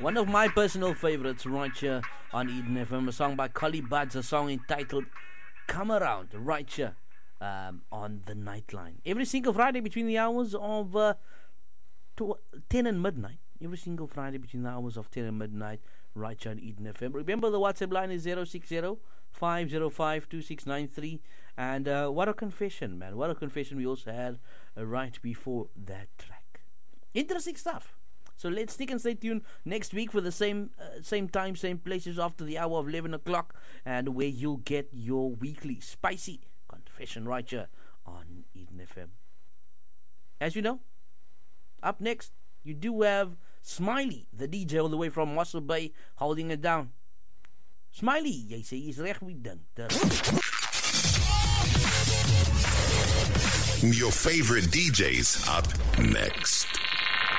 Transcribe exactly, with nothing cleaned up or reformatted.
One of my personal favorites right here on Eden F M, a song by Collie Buddz, a song entitled Come Around, right here um, on the Nightline. Every single Friday between the hours of uh, to ten and midnight. Every single Friday between the hours of ten and midnight, right here on Eden F M. Remember, the WhatsApp line is zero six zero, five zero five, two six nine three. And uh, what a confession, man. What a confession we also had uh, right before that track. Interesting stuff. So let's stick and stay tuned next week for the same uh, same time, same places after the hour of eleven o'clock, and where you'll get your weekly spicy confession right here on Eden F M. As you know, up next, you do have Smiley, the D J all the way from Mossel Bay, holding it down. Smiley, jy sê jy's reg wie dink. Your favorite D Js up next.